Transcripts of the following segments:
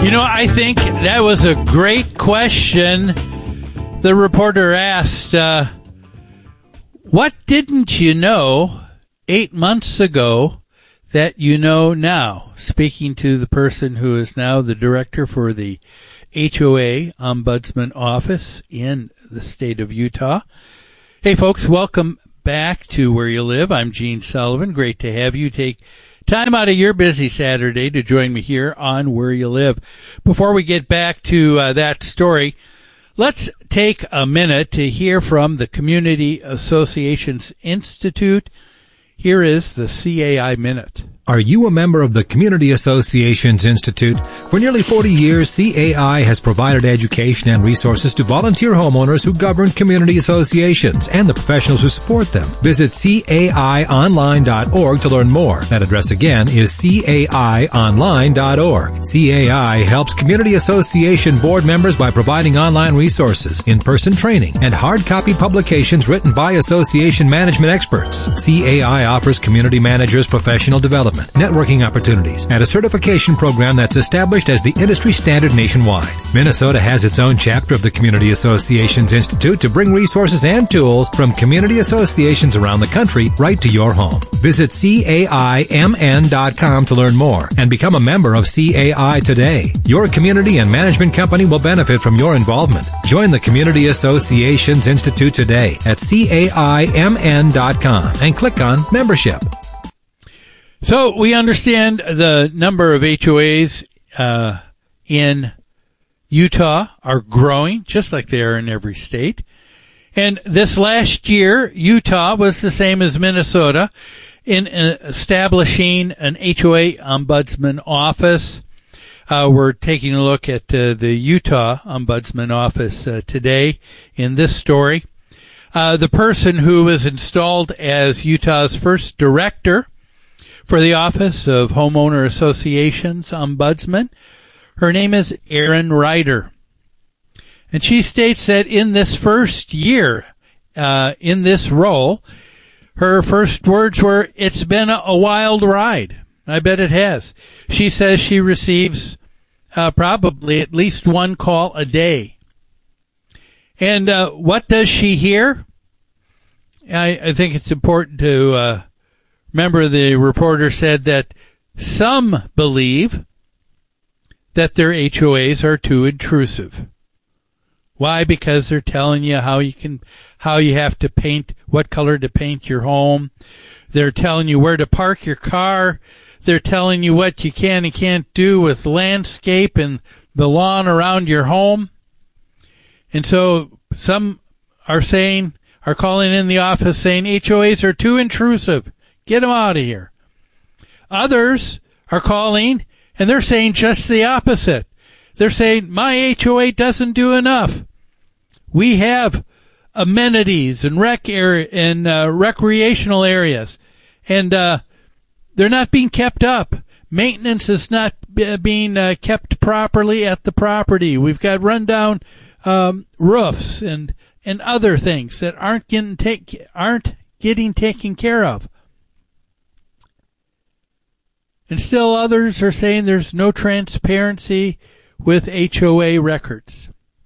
You know, I think that was a great question. The reporter asked, what didn't you know 8 months ago that you know now? Speaking to the person who is now the director for the HOA Ombudsman Office in the state of Utah. Hey, folks, welcome back to Where You Live. I'm Gene Sullivan. Great to have you take time out of your busy Saturday to join me here on Where You Live. Before we get back to that story, let's take a minute to hear from the Community Associations Institute. Here is the CAI Minute. Are you a member of the Community Associations Institute? For nearly 40 years, CAI has provided education and resources to volunteer homeowners who govern community associations and the professionals who support them. Visit caionline.org to learn more. That address again is caionline.org. CAI helps community association board members by providing online resources, in-person training, and hard copy publications written by association management experts. CAI offers community managers professional development, networking opportunities, and a certification program that's established as the industry standard nationwide. Minnesota has its own chapter of the Community Associations Institute to bring resources and tools from community associations around the country right to your home. Visit CAIMN.com to learn more and become a member of CAI today. Your community and management company will benefit from your involvement. Join the Community Associations Institute today at CAIMN.com and click on Membership. So we understand the number of HOAs in Utah are growing, just like they are in every state. And this last year, Utah was the same as Minnesota in establishing an HOA Ombudsman Office. We're taking a look at the Utah Ombudsman Office today in this story. The person who was installed as Utah's first director for the Office of Homeowner Associations Ombudsman, her name is Erin Ryder. And she states that in this first year, in this role, her first words were, "It's been a wild ride." I bet it has. She says she receives probably at least one call a day. And what does she hear? I think it's important to remember the reporter said that some believe that their HOAs are too intrusive. Why? Because they're telling you how you have to paint, what color to paint your home. They're telling you where to park your car. They're telling you what you can and can't do with landscape and the lawn around your home. And so some are calling in the office saying HOAs are too intrusive. Get them out of here. Others are calling, and they're saying just the opposite. They're saying, my HOA doesn't do enough. We have amenities and recreational areas, and they're not being kept up. Maintenance is not being kept properly at the property. We've got rundown roofs and other things that aren't getting taken care of. And still others are saying there's no transparency with HOA records.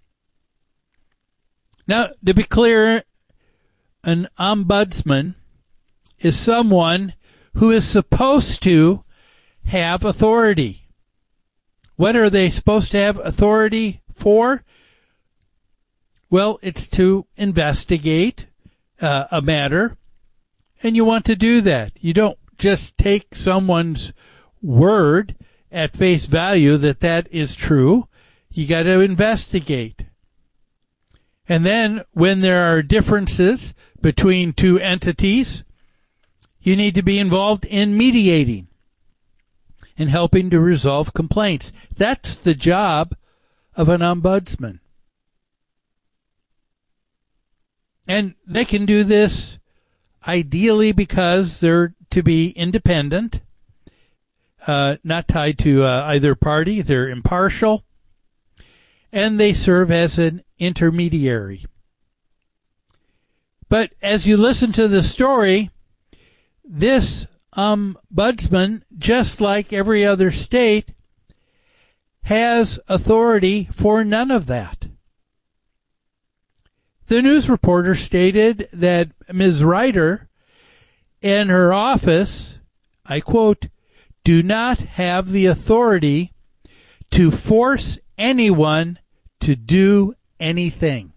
Now, to be clear, an ombudsman is someone who is supposed to have authority. What are they supposed to have authority for? Well, it's to investigate a matter, and you want to do that. You don't just take someone's word at face value that is true. You got to investigate. And then when there are differences between two entities, you need to be involved in mediating and helping to resolve complaints. That's the job of an ombudsman. And they can do this ideally because they're to be independent, not tied to either party. They're impartial, and they serve as an intermediary. But as you listen to the story, this ombudsman, just like every other state, has authority for none of that. The news reporter stated that Ms. Ryder and her office, I quote, do not have the authority to force anyone to do anything.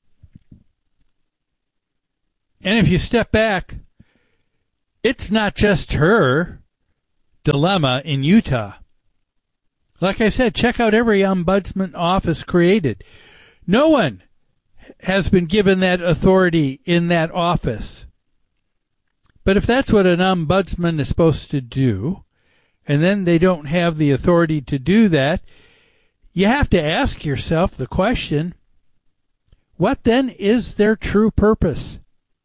And if you step back, it's not just her dilemma in Utah. Like I said, check out every ombudsman office created. No one has been given that authority in that office. But if that's what an ombudsman is supposed to do, and then they don't have the authority to do that, you have to ask yourself the question, what then is their true purpose?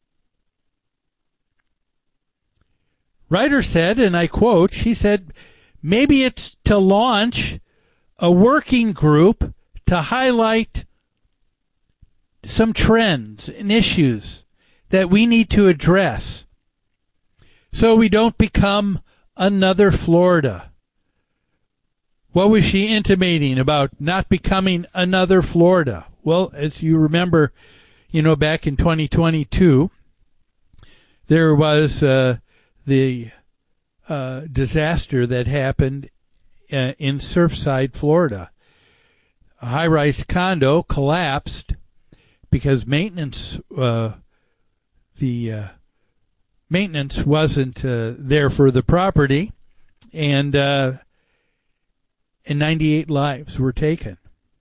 Ryder said, and I quote, she said, maybe it's to launch a working group to highlight some trends and issues that we need to address so we don't become another Florida. What was she intimating about not becoming another Florida? Well, as you remember, back in 2022, there was the disaster that happened in Surfside, Florida. A high-rise condo collapsed because maintenance, maintenance wasn't there for the property, and 98 lives were taken.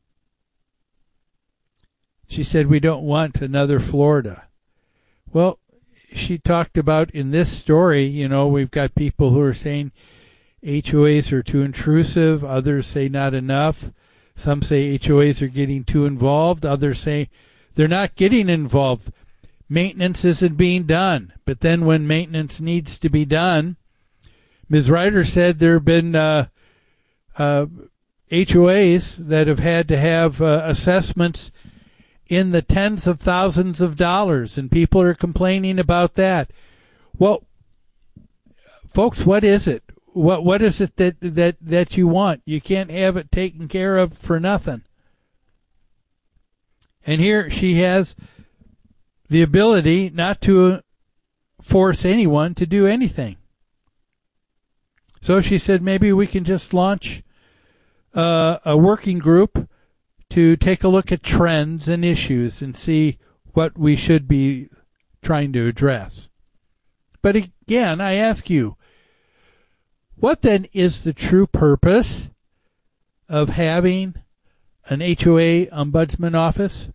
She said, we don't want another Florida. Well, she talked about in this story, we've got people who are saying HOAs are too intrusive. Others say not enough. Some say HOAs are getting too involved. Others say they're not getting involved. Maintenance isn't being done. But then when maintenance needs to be done, Ms. Ryder said there have been HOAs that have had to have assessments in the tens of thousands of dollars, and people are complaining about that. Well, folks, what is it? What is it that you want? You can't have it taken care of for nothing. And here she has the ability not to force anyone to do anything. So she said maybe we can just launch a working group to take a look at trends and issues and see what we should be trying to address. But again, I ask you, what then is the true purpose of having an HOA ombudsman office?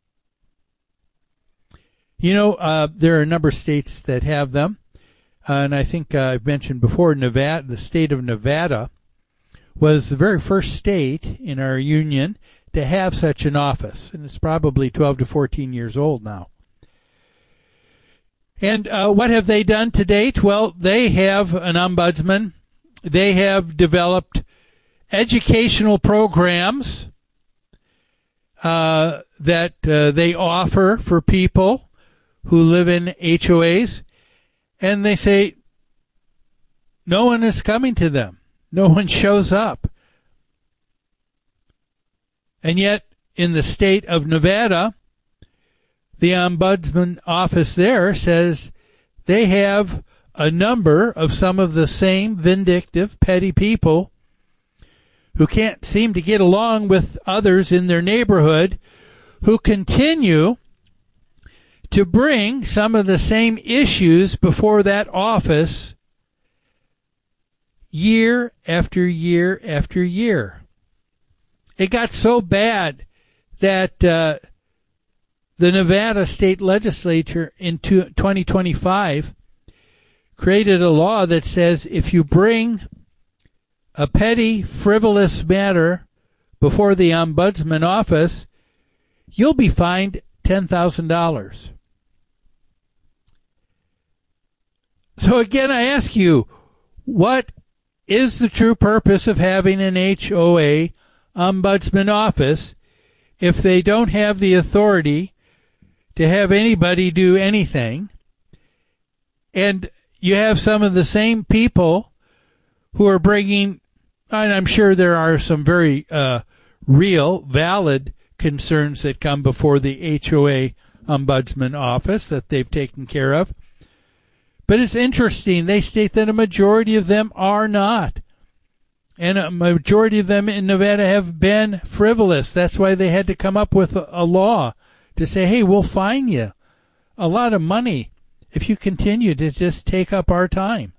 There are a number of states that have them. And I think I've mentioned before, Nevada, the state of Nevada was the very first state in our union to have such an office. And it's probably 12 to 14 years old now. And what have they done to date? Well, they have an ombudsman. They have developed educational programs that they offer for people who live in HOAs. And they say no one is coming to them. No one shows up. And yet, in the state of Nevada, the ombudsman office there says they have a number of some of the same vindictive, petty people who can't seem to get along with others in their neighborhood, who continue to bring some of the same issues before that office year after year after year. It got so bad that the Nevada state legislature in 2025 created a law that says if you bring a petty, frivolous matter before the ombudsman office, you'll be fined $10,000. So again, I ask you, what is the true purpose of having an HOA ombudsman office if they don't have the authority to have anybody do anything? And you have some of the same people who are bringing And I'm sure there are some very real, valid concerns that come before the HOA Ombudsman Office that they've taken care of. But it's interesting. They state that a majority of them are not. And a majority of them in Nevada have been frivolous. That's why they had to come up with a law to say, hey, we'll fine you a lot of money if you continue to just take up our time.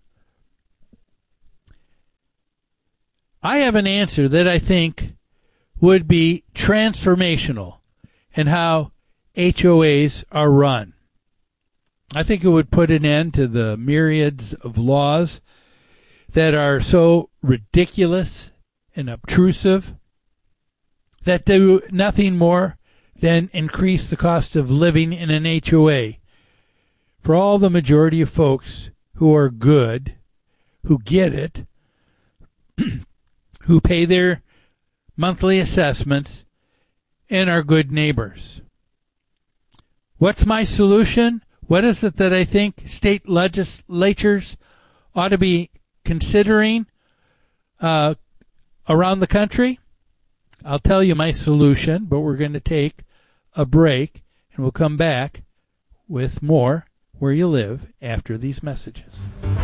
I have an answer that I think would be transformational in how HOAs are run. I think it would put an end to the myriads of laws that are so ridiculous and obtrusive that do nothing more than increase the cost of living in an HOA for all the majority of folks who are good, who get it, who pay their monthly assessments, and are good neighbors. What's my solution? What is it that I think state legislatures ought to be considering around the country? I'll tell you my solution, but we're going to take a break, and we'll come back with more Where You Live after these messages.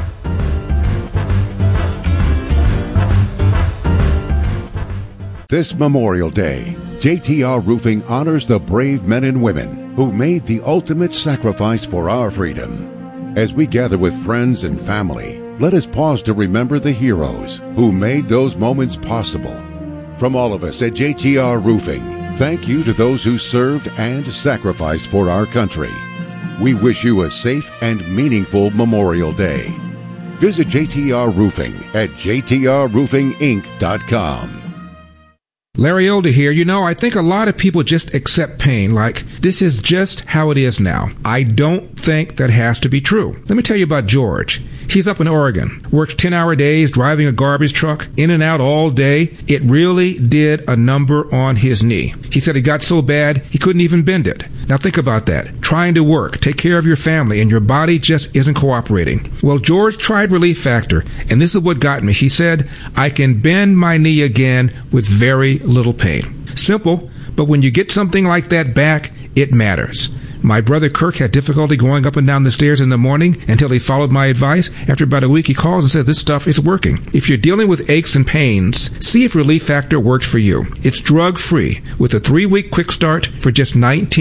This Memorial Day, JTR Roofing honors the brave men and women who made the ultimate sacrifice for our freedom. As we gather with friends and family, let us pause to remember the heroes who made those moments possible. From all of us at JTR Roofing, thank you to those who served and sacrificed for our country. We wish you a safe and meaningful Memorial Day. Visit JTR Roofing at jtrroofinginc.com. Larry Older here. I think a lot of people just accept pain like this is just how it is now. I don't think that has to be true. Let me tell you about George. He's up in Oregon, works 10-hour days, driving a garbage truck, in and out all day. It really did a number on his knee. He said it got so bad he couldn't even bend it. Now think about that. Trying to work, take care of your family, and your body just isn't cooperating. Well, George tried Relief Factor, and this is what got me. He said, I can bend my knee again with very little pain. Simple, but when you get something like that back, it matters. My brother Kirk had difficulty going up and down the stairs in the morning until he followed my advice. After about a week, he calls and says, this stuff is working. If you're dealing with aches and pains, see if Relief Factor works for you. It's drug-free with a 3-week quick start for just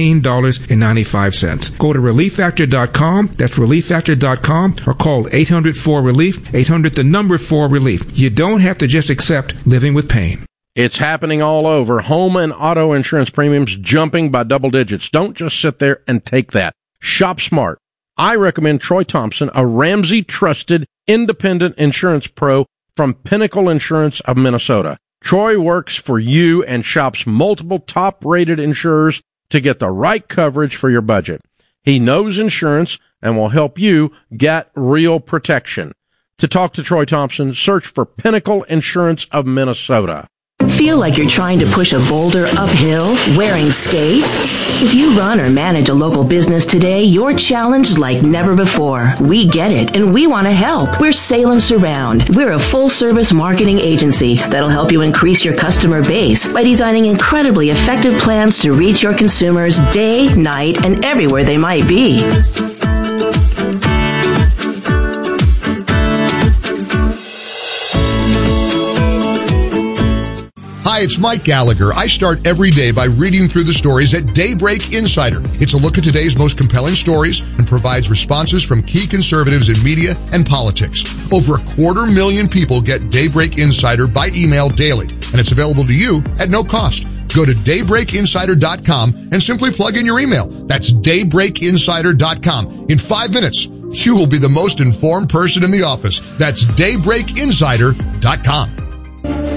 $19.95. Go to ReliefFactor.com. That's ReliefFactor.com, or call 800-4RELIEF, 800-4RELIEF. You don't have to just accept living with pain. It's happening all over. Home and auto insurance premiums jumping by double digits. Don't just sit there and take that. Shop smart. I recommend Troy Thompson, a Ramsey-trusted independent insurance pro from Pinnacle Insurance of Minnesota. Troy works for you and shops multiple top-rated insurers to get the right coverage for your budget. He knows insurance and will help you get real protection. To talk to Troy Thompson, search for Pinnacle Insurance of Minnesota. Feel like you're trying to push a boulder uphill wearing skates? If you run or manage a local business today, you're challenged like never before. We get it, and we want to help. We're Salem Surround. We're a full-service marketing agency that'll help you increase your customer base by designing incredibly effective plans to reach your consumers day, night, and everywhere they might be. Hi, it's Mike Gallagher. I start every day by reading through the stories at Daybreak Insider. It's a look at today's most compelling stories and provides responses from key conservatives in media and politics. Over 250,000 people get Daybreak Insider by email daily, and it's available to you at no cost. Go to daybreakinsider.com and simply plug in your email. That's daybreakinsider.com. In 5 minutes, you will be the most informed person in the office. That's daybreakinsider.com.